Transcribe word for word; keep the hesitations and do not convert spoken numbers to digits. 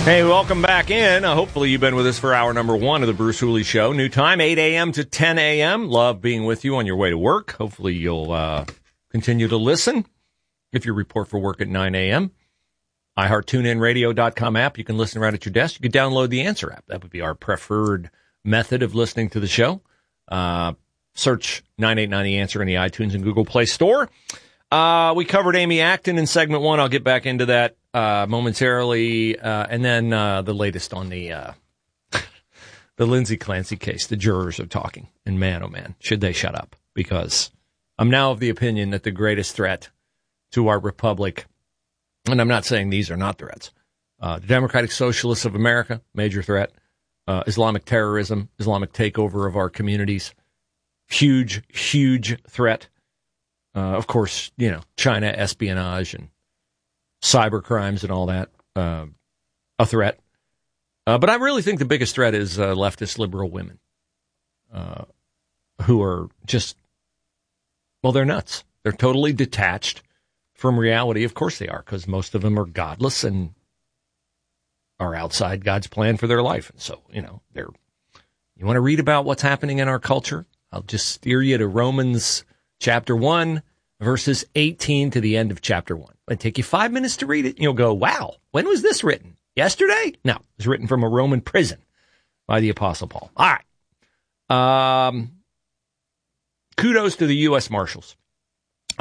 Hey, welcome back in. Uh, hopefully you've been with us for hour number one of the Bruce Hooley Show. New time, eight a.m. to ten a.m. Love being with you on your way to work. Hopefully you'll uh, continue to listen. If you report for work at nine a.m., iHeart TuneIn Radio dot com app. You can listen right at your desk. You can download the Answer app. That would be our preferred method of listening to the show. Uh, search nine eighty-nine The Answer in the iTunes and Google Play Store. Uh, we covered Amy Acton in segment one. I'll get back into that uh, momentarily. Uh, and then uh, the latest on the uh, the Lindsay Clancy case. The jurors are talking. And man, oh man, should they shut up? Because I'm now of the opinion that the greatest threat to our republic, and I'm not saying these are not threats, uh, the Democratic Socialists of America, major threat, uh, Islamic terrorism, Islamic takeover of our communities, huge, huge threat. Uh, of course, you know, China espionage and cyber crimes and all that, uh, a threat. Uh, but I really think the biggest threat is uh, leftist liberal women uh, who are just, well, they're nuts. They're totally detached from reality. Of course they are, because most of them are godless and are outside God's plan for their life. And so, you know, they're, you want to read about what's happening in our culture? I'll just steer you to Romans chapter one, verses eighteen to the end of chapter one. It'll take you five minutes to read it, and you'll go, wow, when was this written? Yesterday? No, it was written from a Roman prison by the Apostle Paul. All right. Um, kudos to the U S Marshals.